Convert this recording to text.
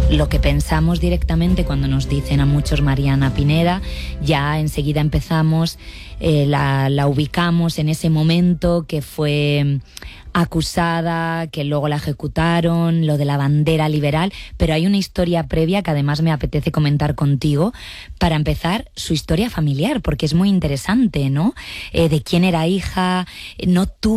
lo que pensamos directamente cuando nos dicen a muchos Mariana Pineda, ya enseguida empezamos, la ubicamos en ese momento que fue acusada, que luego la ejecutaron, lo de la bandera liberal, pero hay una historia previa que además me apetece comentar contigo. Para empezar, su historia familiar, porque es muy interesante, ¿no? De quién era hija, no tuvo